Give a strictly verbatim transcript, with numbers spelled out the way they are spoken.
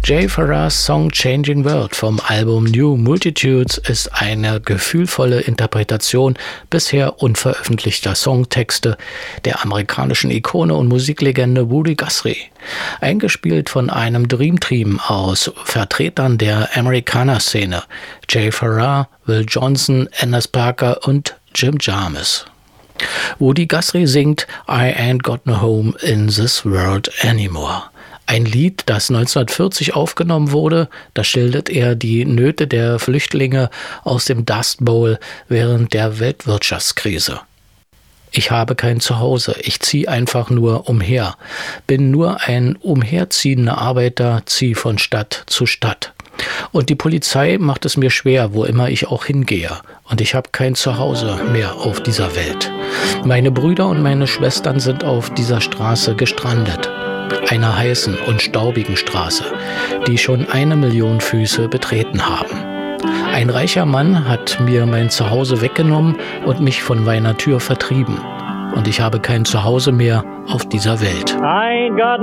Jay Farrars Song Changing World vom Album New Multitudes ist eine gefühlvolle Interpretation bisher unveröffentlichter Songtexte der amerikanischen Ikone und Musiklegende Woody Guthrie, eingespielt von einem Dream Team aus Vertretern der Americana-Szene: Jay Farrar, Will Johnson, Anders Parker und Jim Jarmusch. Woody Guthrie singt I Ain't Got No Home in This World Anymore. Ein Lied, das neunzehnhundertvierzig aufgenommen wurde, da schildert er die Nöte der Flüchtlinge aus dem Dust Bowl während der Weltwirtschaftskrise. Ich habe kein Zuhause, ich ziehe einfach nur umher, bin nur ein umherziehender Arbeiter, ziehe von Stadt zu Stadt. Und die Polizei macht es mir schwer, wo immer ich auch hingehe. Und ich habe kein Zuhause mehr auf dieser Welt. Meine Brüder und meine Schwestern sind auf dieser Straße gestrandet. Einer heißen und staubigen Straße, die schon eine Million Füße betreten haben. Ein reicher Mann hat mir mein Zuhause weggenommen und mich von meiner Tür vertrieben. Und ich habe kein Zuhause mehr auf dieser Welt. I ain't got